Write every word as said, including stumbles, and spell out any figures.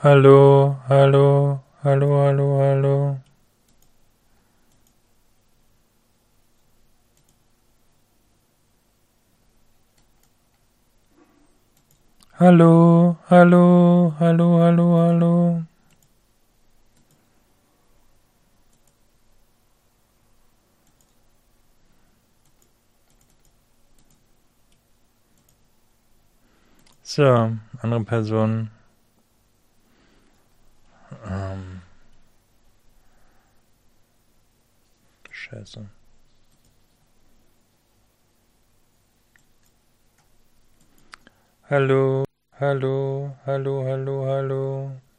Hallo, hallo, hallo, hallo, hallo. Hallo, hallo, hallo, hallo, hallo. So, andere Person. Ähm. Scheiße. Hallo, hallo, hallo, hallo, hallo.